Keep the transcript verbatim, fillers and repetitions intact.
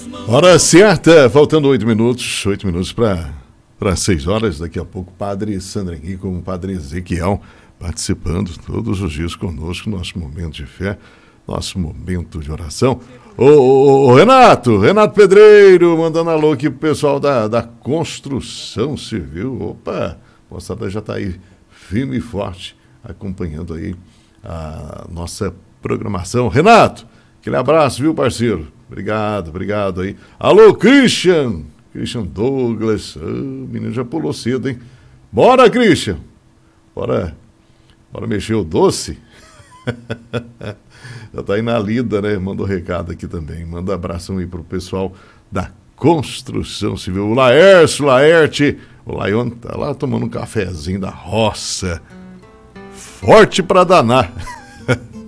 Hora certa, faltando oito minutos, oito minutos para para seis horas. Daqui a pouco, Padre Sandro Henrique com o Padre Ezequiel participando todos os dias conosco, nosso momento de fé, nosso momento de oração. Ô, ô, ô Renato, Renato Pedreiro, mandando alô aqui pro pessoal da, da construção civil. Opa, a moçada já está aí firme e forte, acompanhando aí a nossa programação. Renato, aquele abraço, viu, parceiro? Obrigado, obrigado aí. Alô, Christian, Christian Douglas, oh, o menino já pulou cedo, hein? Bora, Christian, bora, bora mexer o doce. Já tá aí na lida, né? Manda um recado aqui também. Manda um abração aí pro pessoal da construção civil. O Laércio, Laerte. O Laione tá lá tomando um cafezinho da roça. Forte pra danar.